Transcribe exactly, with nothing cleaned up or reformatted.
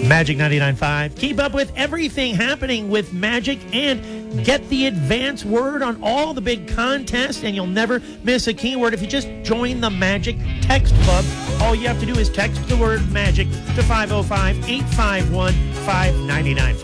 Magic ninety-nine point five. Keep up with everything happening with Magic and get the advance word on all the big contests, and you'll never miss a keyword if you just join the Magic Text Club. All you have to do is text the word Magic to five oh five, eight five one, five nine nine five.